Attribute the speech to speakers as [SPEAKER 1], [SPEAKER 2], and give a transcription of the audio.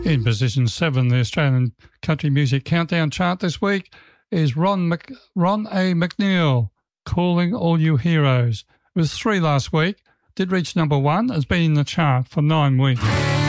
[SPEAKER 1] In position 7, the Australian Country Music Countdown chart this week is Ron A. McNeil, Calling All You Heroes. It was 3 last week, did reach number 1, has been in the chart for 9 weeks.